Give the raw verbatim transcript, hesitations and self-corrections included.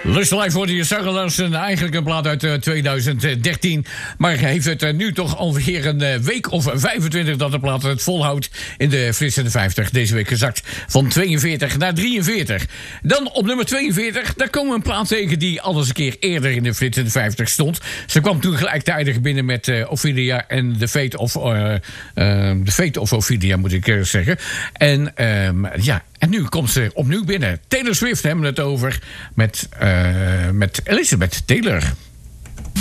Lust Live hoorde je Sarah Larsen, eigenlijk een plaat uit uh, tweeduizend dertien. Maar heeft het uh, nu toch alweer een uh, week of vijfentwintig dat de plaat het volhoudt in de flitsende vijftig. Deze week gezakt van tweeënveertig naar drieënveertig. Dan op nummer tweeënveertig, daar komen we een plaat tegen die al eens een keer eerder in de flitsende vijftig stond. Ze kwam toen gelijktijdig binnen met uh, Ophelia en The Fate of, uh, uh, The Fate of Ophelia, moet ik uh, zeggen. En uh, ja... En nu komt ze opnieuw binnen. Taylor Swift hebben we het over met, uh, met Elizabeth Taylor.